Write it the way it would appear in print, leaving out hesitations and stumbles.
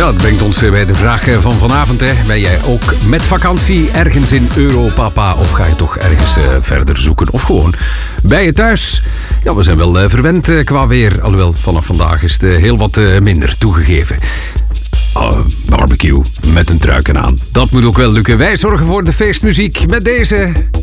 dat brengt ons bij de vraag van vanavond. Hè. Ben jij ook met vakantie ergens in Europapa of ga je toch ergens verder zoeken? Of gewoon bij je thuis? Ja, we zijn wel verwend qua weer. Alhoewel, vanaf vandaag is het heel wat minder toegegeven. Barbecue met een truiken aan. Dat moet ook wel lukken. Wij zorgen voor de feestmuziek met deze...